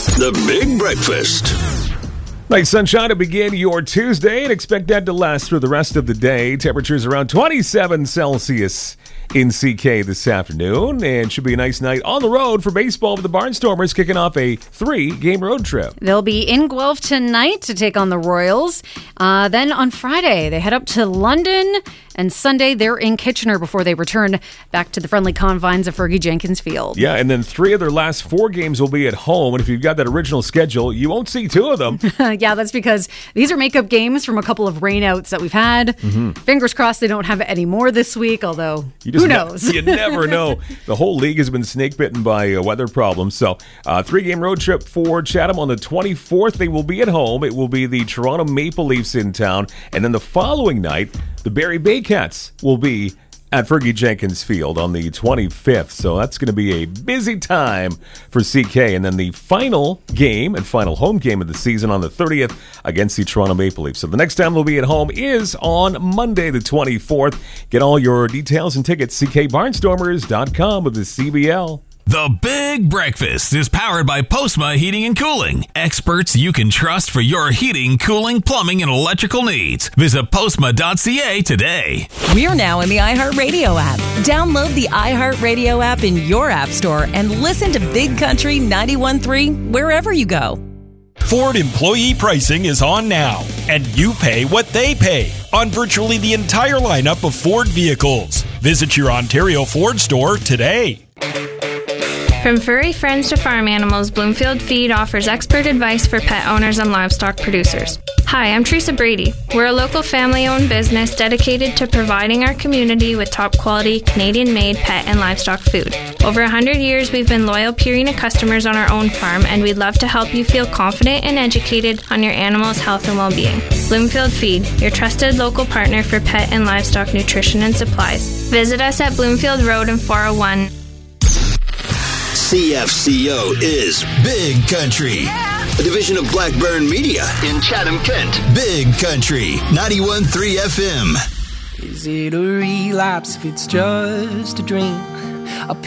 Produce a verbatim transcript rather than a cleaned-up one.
The Big Breakfast. Nice sunshine to begin your Tuesday and expect that to last through the rest of the day. Temperatures around twenty-seven Celsius in C K this afternoon, and should be a nice night on the road for baseball with the Barnstormers kicking off a three-game road trip. They'll be in Guelph tonight to take on the Royals. Uh, then on Friday, they head up to London, and Sunday they're in Kitchener before they return back to the friendly confines of Fergie Jenkins Field. Yeah, and then three of their last four games will be at home, and if you've got that original schedule, you won't see two of them. Yeah, that's because these are makeup games from a couple of rainouts that we've had. Mm-hmm. Fingers crossed they don't have any more this week, although who knows? Ne- you never know. The whole league has been snake-bitten by uh, weather problems. So, uh, three-game road trip for Chatham on the twenty-fourth. They will be at home. It will be the Toronto Maple Leafs in town. And then the following night, the Barrie Baycats will be at Fergie Jenkins Field on the twenty-fifth. So that's going to be a busy time for C K. And then the final game and final home game of the season on the thirtieth against the Toronto Maple Leafs. So the next time they'll be at home is on Monday the twenty-fourth. Get all your details and tickets, c k barnstormers dot com with the C B L. The Big Breakfast is powered by Postma Heating and Cooling. Experts you can trust for your heating, cooling, plumbing, and electrical needs. Visit postma dot c a today. We're now in the iHeartRadio app. Download the iHeartRadio app in your app store and listen to Big Country ninety-one point three wherever you go. Ford employee pricing is on now, and you pay what they pay on virtually the entire lineup of Ford vehicles. Visit your Ontario Ford store today. From furry friends to farm animals, Bloomfield Feed offers expert advice for pet owners and livestock producers. Hi, I'm Teresa Brady. We're a local family-owned business dedicated to providing our community with top-quality, Canadian-made pet and livestock food. Over one hundred years, we've been loyal Purina customers on our own farm, and we'd love to help you feel confident and educated on your animal's health and well-being. Bloomfield Feed, your trusted local partner for pet and livestock nutrition and supplies. Visit us at Bloomfield Road in four oh one. C F C O is Big Country, a division of Blackburn Media in Chatham, Kent. Big Country, ninety-one point three F M. Is it a relapse if it's just a dream? A